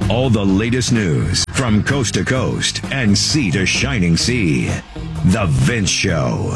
All the latest news from coast to coast and sea to shining sea. The Vince Show.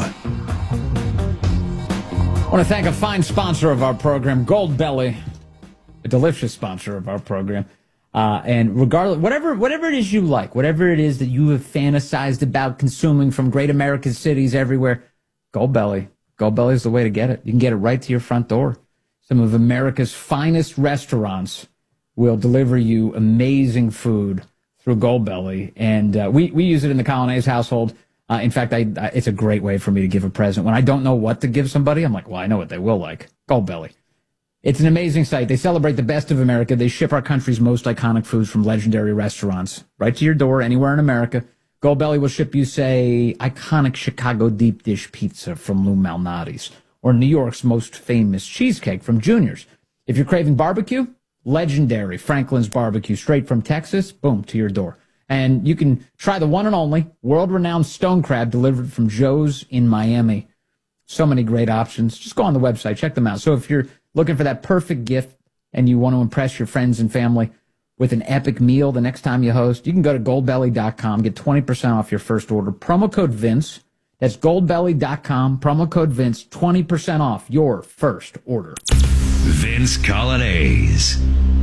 I want to thank a fine sponsor of our program, Goldbelly, a delicious sponsor of our program. And regardless, whatever it is you like, whatever it is that you have fantasized about consuming from great American cities everywhere, Goldbelly is the way to get it. You can get it right to your front door. Some of America's finest restaurants will deliver you amazing food through Goldbelly. And we use it in the Colonnese household. In fact, it's a great way for me to give a present. When I don't know what to give somebody, I'm like, well, I know what they will like. Goldbelly. It's an amazing site. They celebrate the best of America. They ship our country's most iconic foods from legendary restaurants right to your door anywhere in America. Goldbelly will ship you, say, iconic Chicago deep dish pizza from Lou Malnati's, or New York's most famous cheesecake from Junior's. If you're craving barbecue, legendary Franklin's Barbecue, straight from Texas, boom, to your door. And you can try the one and only world-renowned stone crab delivered from Joe's in Miami. So many great options. Just go on the website, check them out. So if you're looking for that perfect gift and you want to impress your friends and family with an epic meal the next time you host, you can go to goldbelly.com, get 20% off your first order. Promo code Vince. That's goldbelly.com, promo code Vince, 20% off your first order. Vince Colonnese.